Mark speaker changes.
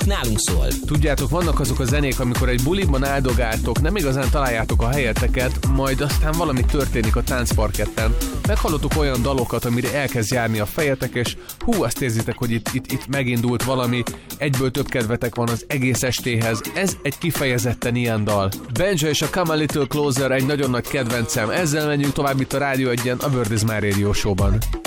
Speaker 1: nálunk szól.
Speaker 2: Tudjátok, vannak azok a zenék, amikor egy buliban áldogáltok, nem igazán találjátok a helyeteket, majd aztán valami történik a táncparketten. Meghallottuk olyan dalokat, amire elkezd járni a fejetek, és azt érzitek, hogy itt megindult valami, egyből több kedvetek van az egész estéhez. Ez egy kifejezetten ilyen dal. Benja és a Come a Little Closer egy nagyon nagy kedvencem. Ezzel menjünk tovább itt a Rádió 1-en, a World is My Radio Show-ban.